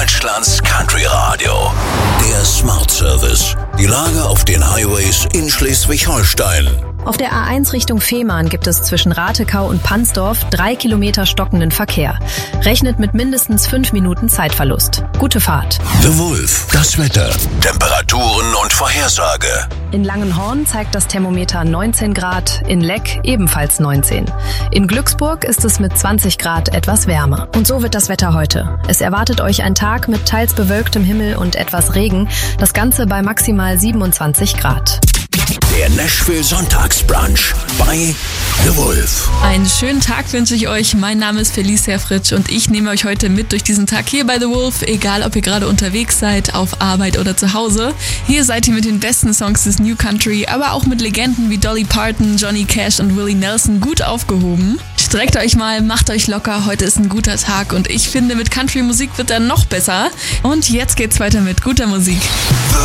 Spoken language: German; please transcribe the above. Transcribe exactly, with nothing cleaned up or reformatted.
Deutschlands Country Radio. Der Smart Service. Die Lage auf den Highways in Schleswig-Holstein. Auf der A eins Richtung Fehmarn gibt es zwischen Ratekau und Pansdorf drei Kilometer stockenden Verkehr. Rechnet mit mindestens fünf Minuten Zeitverlust. Gute Fahrt. The Wolf. Das Wetter. Temperaturen und Vorhersage. In Langenhorn zeigt das Thermometer neunzehn Grad, in Leck ebenfalls neunzehn. In Glücksburg ist es mit zwanzig Grad etwas wärmer. Und so wird das Wetter heute. Es erwartet euch ein Tag mit teils bewölktem Himmel und etwas Regen. Das Ganze bei maximal siebenundzwanzig Grad. Der Nashville Sonntagsbrunch bei The Wolf. Einen schönen Tag wünsche ich euch. Mein Name ist Felicia Fritsch und ich nehme euch heute mit durch diesen Tag hier bei The Wolf. Egal, ob ihr gerade unterwegs seid, auf Arbeit oder zu Hause. Hier seid ihr mit den besten Songs des New Country, aber auch mit Legenden wie Dolly Parton, Johnny Cash und Willie Nelson gut aufgehoben. Streckt euch mal, macht euch locker. Heute ist ein guter Tag und ich finde, mit Country-Musik wird er noch besser. Und jetzt geht's weiter mit guter Musik.